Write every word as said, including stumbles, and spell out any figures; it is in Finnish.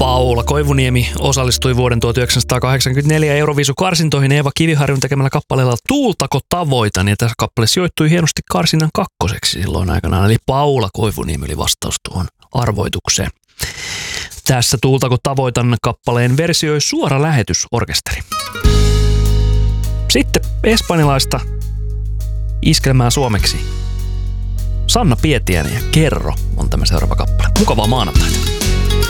Paula Koivuniemi osallistui vuoden tuhatyhdeksänsataakahdeksankymmentäneljä Euroviisukarsintoihin Eeva Kiviharjun tekemällä kappaleella Tuultako tavoitan, ja tässä kappale sijoittui hienosti karsinnan kakkoseksi silloin aikanaan, eli Paula Koivuniemi oli vastaus tuohon arvoitukseen. Tässä Tuultako tavoitan -kappaleen versioi Suora lähetysorkesteri. Sitten espanjalaista iskelmää suomeksi. Sanna Pietiäinen ja Kerro on tämä seuraava kappale. Mukavaa maanantaita.